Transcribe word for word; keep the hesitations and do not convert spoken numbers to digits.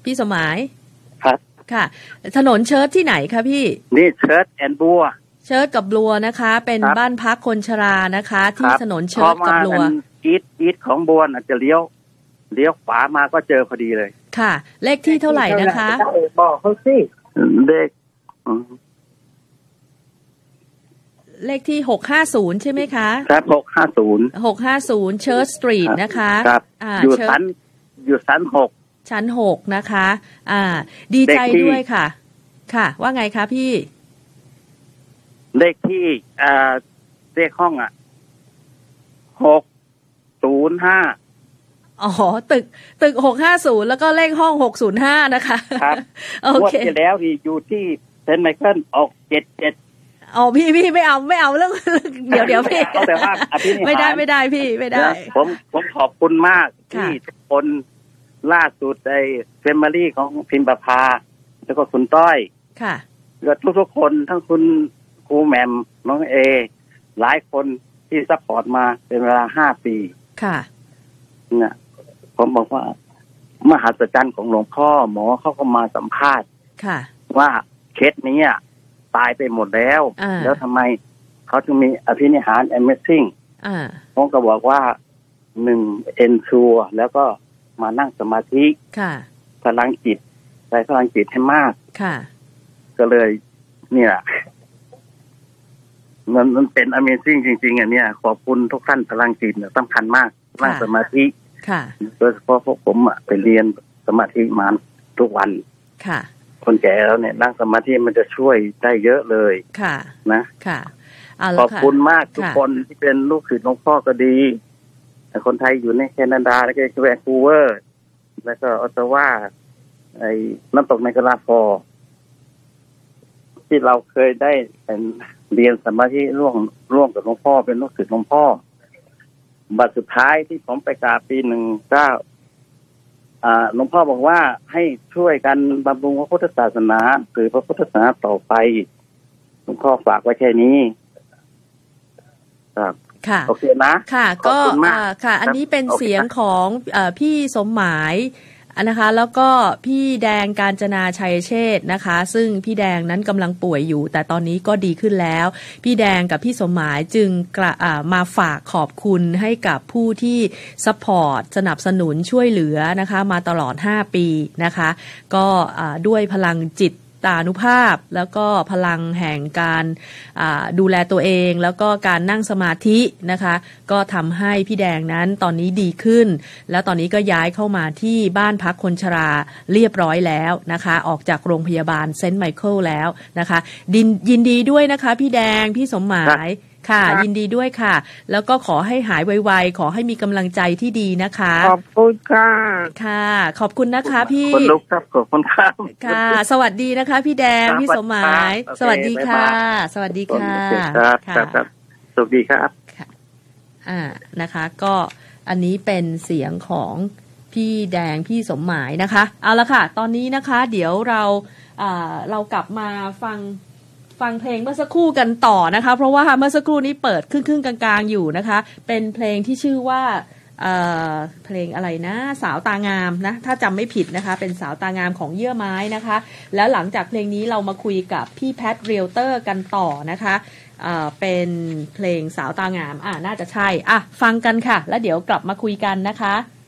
พี่สมหมายครับค่ะถนนเชิร์ตที่ไหนคะพี่นี่เชิร์ตแอนด์บัวเชิร์ตกับบัวนะคะเป็นบ้านพักคนชรานะคะที่ถนนเชิร์ตกับบัวอีทอีทของบัวอาจจะเลี้ยวเลี้ยวขวามาก็เจอพอดีเลยค่ะเลขที่เท่าไหร่นะคะบอกเขาสิเลขเลขที่หกห้าศูนย์ใช่ไหมคะครับหกห้าศูนย์หกห้าศูนย์เชิร์ตสตรีทนะคะครับอยู่ชั้นอยู่ชั้นหกชั้นหกนะคะอ่าดีใจด้วยค่ะค่ะว่าไงคะพี่เลขที่อ่าเลขห้องอ่ะหกศูนย์ห้าอ๋อตึกตึกหกห้าศูนย์แล้วก็เลขห้องหกศูนย์ห้านะคะครับโอเคงวดที่แล้วที่อยู่ที่เซนต์ไมเคิลออกเจ็ดสิบเจ็ดอ๋อพี่พี่ไม่เอาไม่เอาเรื่องเดี๋ยวเดี๋ยวพี่แต่ว่าไม่ได้ไม่ได้พี่ไม่ได้ผมผมขอบคุณมากที่ทุกคนล่าสุดในแฟมิลี่ของพิมพ์ประภาแล้วก็คุณต้อยค่ะแล้วทุกๆคนทั้งคุณครูแหม่มน้องเอหลายคนที่ซัพพอร์ตมาเป็นเวลาห้าปีค่ะเนี่ยผมบอกว่ามหัศจรรย์ของหลวงพ่อหมอเขาก็มาสัมภาษณ์ค่ะว่าเคสนี้ตายไปหมดแล้วแล้วทำไมเขาจึงมีอภินิหาร Amazing อ่าผมก็บอกว่าหนึ่งเอ็นชัวแล้วก็มานั่งสมาธิค่ะพลังจิตใช้พลังจิตให้มากค่ะก็เลยเนี่ยมันมันเป็น Amazing จริงๆอ่ะเนี่ยขอบคุณทุกท่านพลังจิตเนี่ยสำคัญมากนั่งสมาธิค่ะโดยเฉพาะพวกผมอ่ะไปเรียนสมาธิมาทุกวันค่ะคนแก่แล้วเนี่ยนั่งสมาธิมันจะช่วยได้เยอะเลยค่ะนะค่ะขอบคุณมากทุกคนที่เป็นลูกศิษย์หลวงพ่อก็ดีคนไทยอยู่ในแคนาดาแล้วก็แวนคูเวอร์แล้วก็ออตตาวาไอ้น้ำตกไนการาฟอร์ที่เราเคยได้เรียนสมาธิร่วมร่วมกับหลวงพ่อเป็นลูกศิษย์หลวงพ่อบัดสุดท้ายที่ผมไปกราบปีหนึ่งเก้าอ่าหลวงพ่อบอกว่าให้ช่วยกันบำรุงพระพุทธศาสนาหรือพระพุทธศาสนาต่อไปหลวงพ่อฝากไว้แค่นี้ครับค่ะโอเคนะค่ะก็ค่ะอันนี้เป็นเสียงของเอ่อพี่สมหมายนะคะแล้วก็พี่แดงกาญจนาชัยเชษฐ์นะคะซึ่งพี่แดงนั้นกำลังป่วยอยู่แต่ตอนนี้ก็ดีขึ้นแล้วพี่แดงกับพี่สมหมายจึงกระอ่ามาฝากขอบคุณให้กับผู้ที่ซัพพอร์ตสนับสนุนช่วยเหลือนะคะมาตลอดห้าปีนะคะก็อ่าด้วยพลังจิตตานุภาพแล้วก็พลังแห่งการดูแลตัวเองแล้วก็การนั่งสมาธินะคะก็ทำให้พี่แดงนั้นตอนนี้ดีขึ้นแล้วตอนนี้ก็ย้ายเข้ามาที่บ้านพักคนชราเรียบร้อยแล้วนะคะออกจากโรงพยาบาลเซนต์ไมเคิลแล้วนะคะยินดีด้วยนะคะพี่แดงพี่สมหมายค่ะยินดีด้วยค่ะแล้วก็ขอให้หายไวๆขอให้มีกำลังใจที่ดีนะคะขอบคุณค่ะค่ะขอบคุณนะคะพี่คนลุกครับขอบคุณครับค่ะสวัสดีนะคะพี่แดงพี่สมหมายสวัสดีค่ะสวัสดีค่ะครับครับสวัสดีครับค่ะอ่านะคะก็อันนี้เป็นเสียงของพี่แดงพี่สมหมายนะคะเอาละค่ะตอนนี้นะคะเดี๋ยวเราอ่าเรากลับมาฟังฟังเพลงเมื่อสักครู่กันต่อนะคะเพราะว่าเมื่อสักครู่นี้เปิดครึ่งๆกลางๆอยู่นะคะเป็นเพลงที่ชื่อว่าเอ่อเพลงอะไรนะสาวตางามนะถ้าจำไม่ผิดนะคะเป็นสาวตางามของเยื่อไม้นะคะแล้วหลังจากเพลงนี้เรามาคุยกับพี่แพทเรียลเตอร์กันต่อนะคะเอ่อเป็นเพลงสาวตางามอ่ะน่าจะใช่อ่ะฟังกันค่ะแล้วเดี๋ยวกลับมาคุยกันนะคะ